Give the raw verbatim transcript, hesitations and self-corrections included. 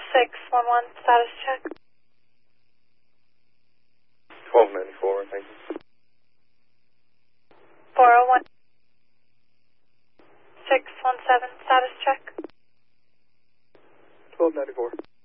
six one one, status check. twelve ninety-four, thank you. four oh one, six one seven, status check. twelve ninety-four.